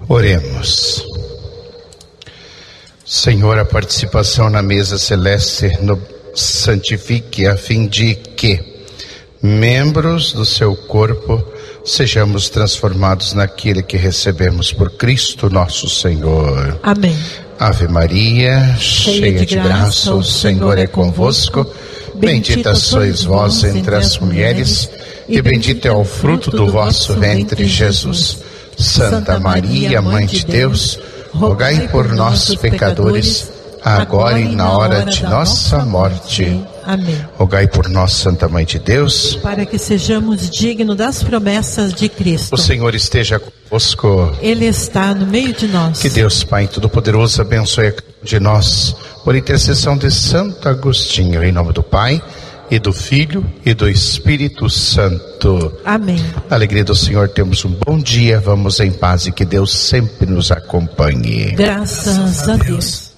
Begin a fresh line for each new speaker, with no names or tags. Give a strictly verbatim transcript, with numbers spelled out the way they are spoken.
Oremos. Senhor, a participação na mesa celeste nos santifique a fim de que, membros do seu corpo, sejamos transformados naquele que recebemos por Cristo nosso Senhor.
Amém.
Ave Maria, cheia, cheia de, de graça, graça, o Senhor é convosco. Bendita sois vós entre as mulheres, e bendito é o fruto do vosso ventre, Jesus. Santa Maria, Mãe de Deus, rogai por nós, pecadores, agora e na hora de nossa morte.
Amém.
Rogai por nós, Santa Mãe de Deus,
para que sejamos dignos das promessas de Cristo.
O Senhor esteja convosco.
Ele está no meio de nós.
Que Deus Pai Todo-Poderoso abençoe a cada um de nós, por intercessão de Santo Agostinho, em nome do Pai, e do Filho e do Espírito Santo.
Amém.
Na alegria do Senhor temos um bom dia, vamos em paz e que Deus sempre nos acompanhe.
Graças a Deus.